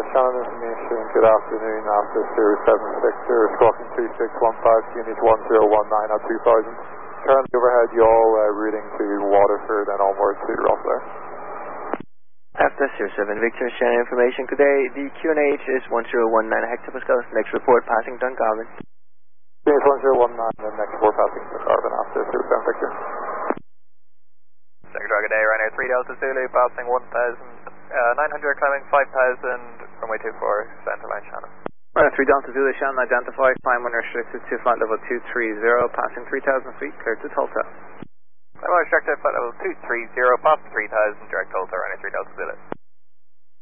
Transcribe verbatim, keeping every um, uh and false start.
Shannon information, good afternoon, after zero seven six zero, squawking two six one five, unit one zero one nine at two thousand. Currently overhead y'all uh, routing to Waterford and onward to Rossler. After zero seven Victor, Shannon information, good day, the Q N H is one zero one nine hectopascals, next report passing Dungarvan. Unit one zero one nine, and next report passing Dungarvan after zero seven Victor. Second Dragon Day, Ryanair three Delta Zulu, passing one thousand nine hundred, climbing five thousand, runway two four, center line Shannon. Ryanair three Delta Zulu, Shannon identified, climb unrestricted to flight level two three zero, passing three thousand feet, clear to Tulsa. Climb unrestricted, flight level two three zero, past three thousand, direct Tulsa, Ryanair three Delta Zulu.